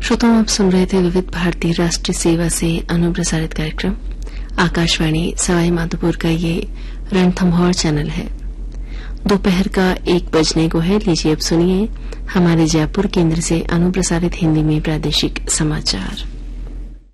श्रोताओं, आप सुन रहे थे विविध भारती राष्ट्रीय सेवा से अनुप्रसारित कार्यक्रम। आकाशवाणी सवाई माधोपुर का ये रणथंभौर चैनल है। दोपहर का 1 बजने को है। लीजिए अब सुनिए हमारे जयपुर केंद्र से अनुप्रसारित हिंदी में प्रादेशिक समाचार।